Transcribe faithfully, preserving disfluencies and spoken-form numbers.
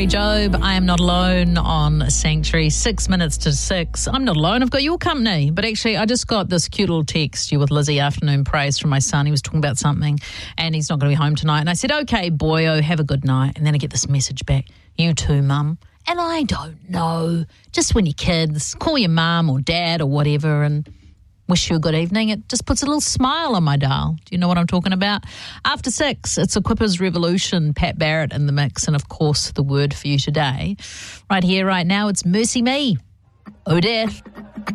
Mary Jobe, I am not alone on Sanctuary. Six minutes to six. I'm not alone. I've got your company. But actually, I just got this cute little text, you with Lizzie afternoon praise from my son. He was talking about something and he's not going to be home tonight. And I said, okay, boyo, have a good night. And then I get this message back, you too, mum. And I don't know. Just when you're kids, call your mum or dad or whatever and wish you a good evening. It just puts a little smile on my dial. Do you know what I'm talking about? After six, it's Equippers Revolution, Pat Barrett in the mix, and of course the word for you today. Right here, right now, it's Mercy Me. Oh, dear.